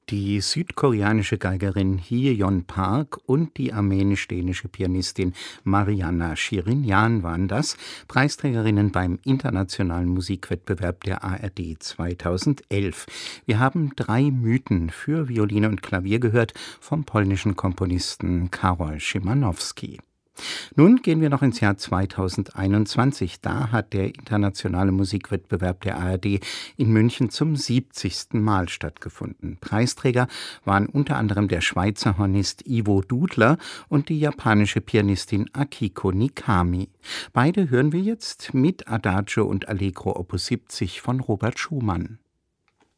Die südkoreanische Geigerin Hye-yeon Park und die armenisch-dänische Pianistin Marianna Shirinyan waren das, Preisträgerinnen beim internationalen Musikwettbewerb der ARD 2011. Wir haben 3 Mythen für Violine und Klavier gehört vom polnischen Komponisten Karol Szymanowski. Nun gehen wir noch ins Jahr 2021. Da hat der internationale Musikwettbewerb der ARD in München zum 70. Mal stattgefunden. Preisträger waren unter anderem der Schweizer Hornist Ivo Dudler und die japanische Pianistin Akiko Nikami. Beide hören wir jetzt mit Adagio und Allegro Opus 70 von Robert Schumann.